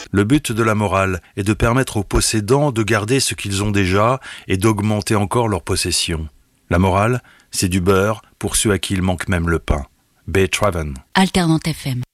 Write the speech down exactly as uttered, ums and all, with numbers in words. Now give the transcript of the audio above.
Le but de la morale est de permettre aux possédants de garder ce qu'ils ont déjà et d'augmenter encore leurs possessions. La morale, c'est du beurre pour ceux à qui il manque même le pain. B. Traven. Alternante F M.